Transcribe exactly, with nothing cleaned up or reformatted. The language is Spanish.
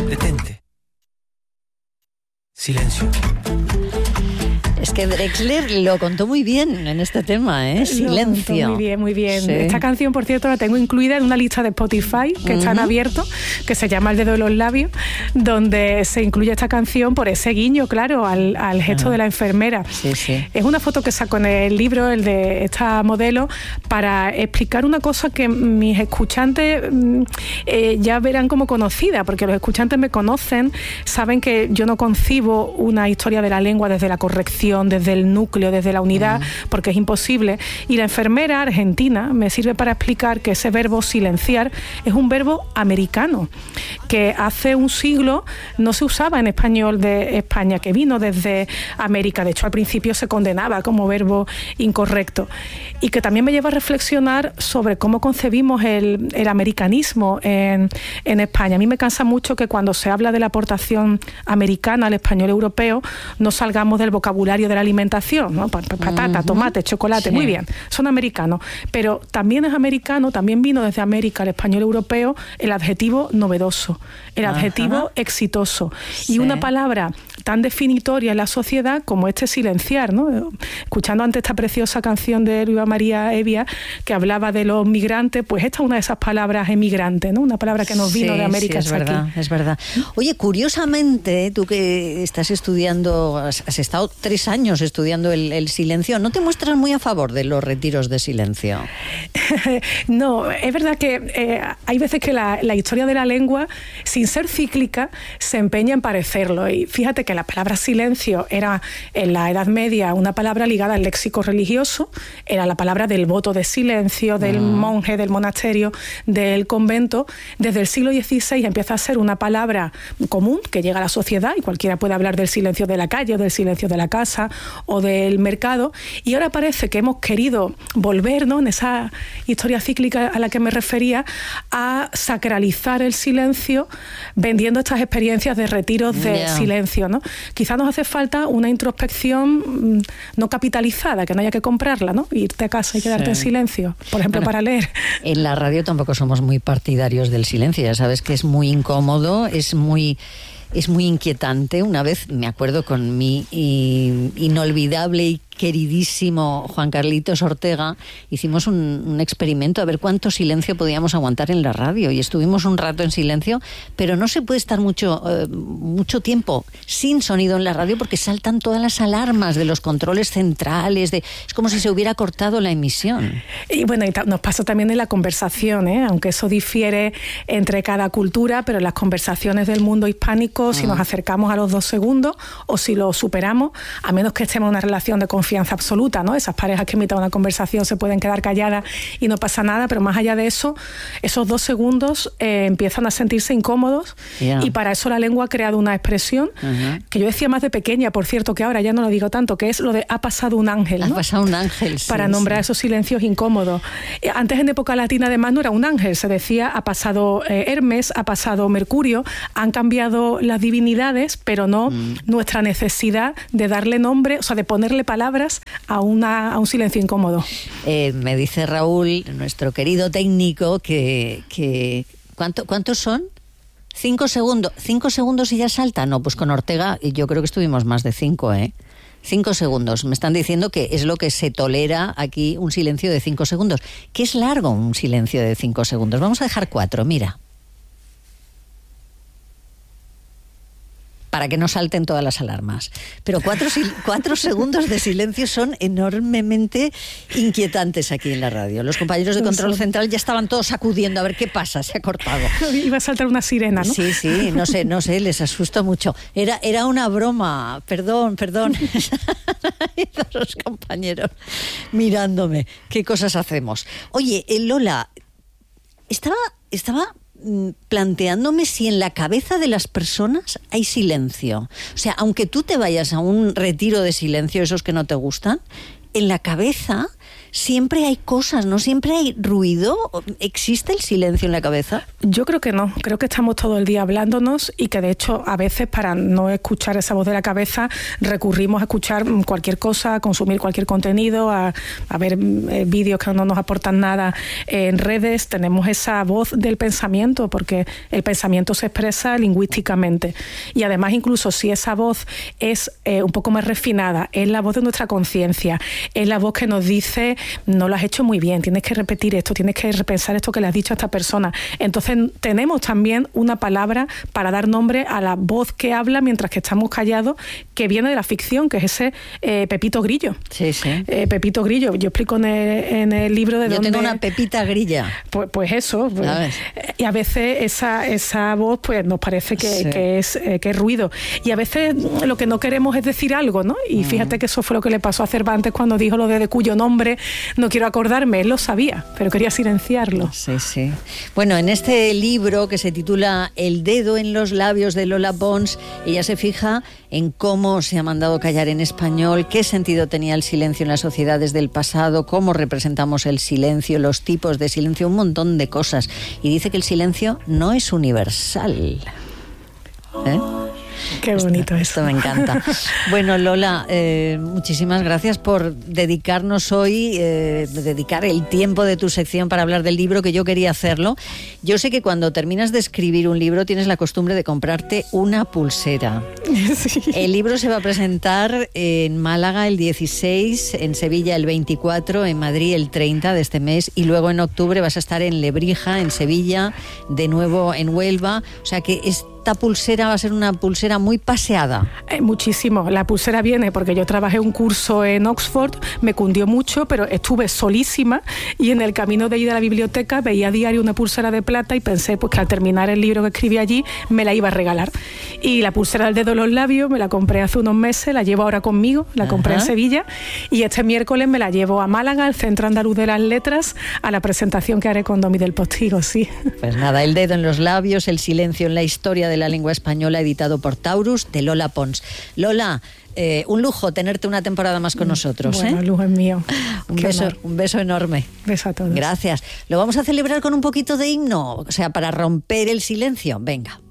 Detente. Silencio. Es que Drexler lo contó muy bien en este tema, ¿eh? Silencio. Lo contó muy bien, muy bien. Sí. Esta canción, por cierto, la tengo incluida en una lista de Spotify que uh-huh. está en abierto, que se llama El dedo de los labios, donde se incluye esta canción por ese guiño, claro, al, al gesto uh-huh. de la enfermera. Sí, sí. Es una foto que saco en el libro, el de esta modelo, para explicar una cosa que mis escuchantes eh, ya verán como conocida, porque los escuchantes me conocen, saben que yo no concibo una historia de la lengua desde la corrección, desde el núcleo, desde la unidad, uh-huh. porque es imposible. Y la enfermera argentina me sirve para explicar que ese verbo silenciar es un verbo americano, que hace un siglo no se usaba en español de España, que vino desde América. De hecho, al principio se condenaba como verbo incorrecto. Y que también me lleva a reflexionar sobre cómo concebimos el, el americanismo en, en España. A mí me cansa mucho que cuando se habla de la aportación americana al español europeo, no salgamos del vocabulario de la alimentación, ¿no? Patata, uh-huh. tomate, chocolate, sí. muy bien, son americanos, pero también es americano, también vino desde América el español europeo el adjetivo novedoso, el uh-huh. adjetivo exitoso, sí. y una palabra tan definitoria en la sociedad como este silenciar, ¿no? Escuchando antes esta preciosa canción de Luisa María Evia que hablaba de los migrantes, pues esta es una de esas palabras emigrante, ¿no? Una palabra que nos vino sí, de América sí, es hasta verdad, aquí. Es verdad. Oye, curiosamente, tú que estás estudiando, has, has estado tres años estudiando el, el silencio, ¿no te muestras muy a favor de los retiros de silencio? No, es verdad que eh, hay veces que la, la historia de la lengua, sin ser cíclica, se empeña en parecerlo. Y fíjate que la palabra silencio era en la Edad Media una palabra ligada al léxico religioso, era la palabra del voto de silencio, del mm. monje, del monasterio, del convento. Desde el siglo dieciséis empieza a ser una palabra común que llega a la sociedad y cualquiera puede hablar del silencio de la calle o del silencio de la casa o del mercado, y ahora parece que hemos querido volver, ¿no?, en esa historia cíclica a la que me refería, a sacralizar el silencio vendiendo estas experiencias de retiros de yeah. silencio, ¿no? Quizá nos hace falta una introspección no capitalizada, que no haya que comprarla, ¿no? Irte a casa y quedarte sí. en silencio, por ejemplo, bueno, para leer. En la radio tampoco somos muy partidarios del silencio, ya sabes que es muy incómodo, es muy... Es muy inquietante. Una vez me acuerdo con mi inolvidable y queridísimo Juan Carlitos Ortega, hicimos un, un experimento a ver cuánto silencio podíamos aguantar en la radio, y estuvimos un rato en silencio, pero no se puede estar mucho, eh, mucho tiempo sin sonido en la radio porque saltan todas las alarmas de los controles centrales, de, es como si se hubiera cortado la emisión. Y bueno, y nos pasa también en la conversación, ¿eh? Aunque eso difiere entre cada cultura, pero en las conversaciones del mundo hispánico, si mm. nos acercamos a los dos segundos o si lo superamos, a menos que estemos en una relación de confianza confianza absoluta, ¿no? Esas parejas que en mitad de una conversación se pueden quedar calladas y no pasa nada, pero más allá de eso, esos dos segundos eh, empiezan a sentirse incómodos yeah. y para eso la lengua ha creado una expresión uh-huh. que yo decía más de pequeña, por cierto, que ahora ya no lo digo tanto, que es lo de ha pasado un ángel, ¿no? Ha pasado un ángel, sí, para nombrar sí. esos silencios incómodos. Antes en época latina además no era un ángel, se decía ha pasado eh, Hermes, ha pasado Mercurio, han cambiado las divinidades, pero no mm. nuestra necesidad de darle nombre, o sea, de ponerle palabras a, una, a un silencio incómodo. Eh, me dice Raúl, nuestro querido técnico, que, que ¿cuánto, ¿cuántos son? Cinco segundos. ¿Cinco segundos y ya salta? No, pues con Ortega yo creo que estuvimos más de cinco, ¿eh? Cinco segundos. Me están diciendo que es lo que se tolera aquí, un silencio de cinco segundos. ¿Qué es largo un silencio de cinco segundos? Vamos a dejar cuatro, mira. Para que no salten todas las alarmas. Pero cuatro, cuatro segundos de silencio son enormemente inquietantes aquí en la radio. Los compañeros de control central ya estaban todos sacudiendo a ver qué pasa, se ha cortado. Iba a saltar una sirena, ¿no? Sí, sí, no sé, no sé, les asustó mucho. Era, era una broma, perdón, perdón. Y todos los compañeros mirándome. ¿Qué cosas hacemos? Oye, Lola, estaba... estaba planteándome si en la cabeza de las personas hay silencio. O sea, aunque tú te vayas a un retiro de silencio, esos que no te gustan, en la cabeza siempre hay cosas, ¿no? Siempre hay ruido. ¿Existe el silencio en la cabeza? Yo creo que no. Creo que estamos todo el día hablándonos y que de hecho a veces para no escuchar esa voz de la cabeza recurrimos a escuchar cualquier cosa, a consumir cualquier contenido, a, a ver eh, vídeos que no nos aportan nada en redes. Tenemos esa voz del pensamiento porque el pensamiento se expresa lingüísticamente y además incluso si esa voz es eh, un poco más refinada, es la voz de nuestra conciencia, es la voz que nos dice no lo has hecho muy bien, tienes que repetir esto, tienes que repensar esto que le has dicho a esta persona. Entonces tenemos también una palabra para dar nombre a la voz que habla mientras que estamos callados, que viene de la ficción, que es ese eh, Pepito Grillo. Sí, sí. Eh, Pepito Grillo, yo explico en el, en el libro de yo dónde... Yo tengo una Pepita Grilla. Pues, pues eso. Pues, y a veces esa, esa voz pues nos parece que, sí. que, es, eh, que es ruido. Y a veces lo que no queremos es decir algo, ¿no? Y fíjate mm. que eso fue lo que le pasó a Cervantes cuando dijo lo de, de cuyo nombre no quiero acordarme. Él lo sabía, pero quería silenciarlo. Sí, sí. Bueno, en este libro que se titula El dedo en los labios de Lola Pons, ella se fija en cómo se ha mandado callar en español, qué sentido tenía el silencio en las sociedades del pasado, cómo representamos el silencio, los tipos de silencio, un montón de cosas. Y dice que el silencio no es universal. ¿Eh? Qué bonito esto, eso. Esto me encanta. Bueno, Lola, eh, muchísimas gracias por dedicarnos hoy, eh, dedicar el tiempo de tu sección para hablar del libro, que yo quería hacerlo. Yo sé que cuando terminas de escribir un libro tienes la costumbre de comprarte una pulsera. Sí. El libro se va a presentar en Málaga el dieciséis, en Sevilla el veinticuatro, en Madrid el treinta de este mes y luego en octubre vas a estar en Lebrija, en Sevilla, de nuevo en Huelva. O sea que es esta pulsera va a ser una pulsera muy paseada. Eh, muchísimo. La pulsera viene porque yo trabajé un curso en Oxford, me cundió mucho, pero estuve solísima y en el camino de ir a la biblioteca veía a diario una pulsera de plata y pensé pues que al terminar el libro que escribí allí me la iba a regalar. Y la pulsera del dedo en los labios me la compré hace unos meses, la llevo ahora conmigo, la Ajá. compré en Sevilla y este miércoles me la llevo a Málaga, al Centro Andaluz de las Letras, a la presentación que haré con Domi del Postigo, sí. Pues nada, El dedo en los labios, el silencio en la historia de la lengua española, editado por Taurus, de Lola Pons. Lola, eh, un lujo tenerte una temporada más con nosotros. Bueno, ¿eh? el lujo es mío. Un beso, un beso enorme. Beso a todos. Gracias. Lo vamos a celebrar con un poquito de himno, o sea, para romper el silencio. Venga.